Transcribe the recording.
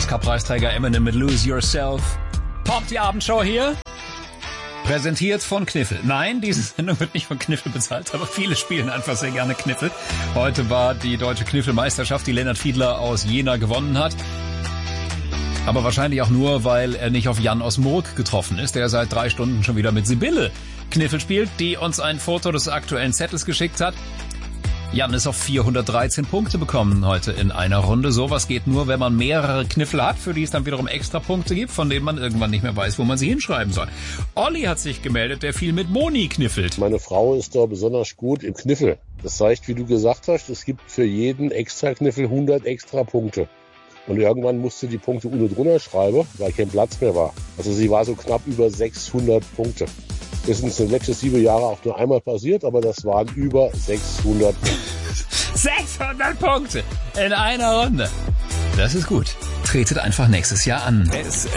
Oscar-Preisträger Eminem mit Lose Yourself. Pop, die Abendshow hier. Präsentiert von Kniffel. Nein, diese Sendung wird nicht von Kniffel bezahlt, aber viele spielen einfach sehr gerne Kniffel. Heute war die deutsche Kniffelmeisterschaft, die Lennart Fiedler aus Jena gewonnen hat. Aber wahrscheinlich auch nur, weil er nicht auf Jan aus Murg getroffen ist, der seit 3 Stunden schon wieder mit Sibylle Kniffel spielt, die uns ein Foto des aktuellen Zettels geschickt hat. Jan ist auf 413 Punkte bekommen heute in einer Runde. Sowas geht nur, wenn man mehrere Kniffel hat, für die es dann wiederum extra Punkte gibt, von denen man irgendwann nicht mehr weiß, wo man sie hinschreiben soll. Olli hat sich gemeldet, der viel mit Moni kniffelt. Meine Frau ist da besonders gut im Kniffel. Das zeigt, wie du gesagt hast, es gibt für jeden extra Kniffel 100 extra Punkte. Und irgendwann musste die Punkte unten drunter schreiben, weil kein Platz mehr war. Also sie war so knapp über 600 Punkte. Das ist uns in den letzten 7 Jahren auch nur einmal passiert, aber das waren über 600 Punkte. 600 Punkte in einer Runde. Das ist gut. Tretet einfach nächstes Jahr an.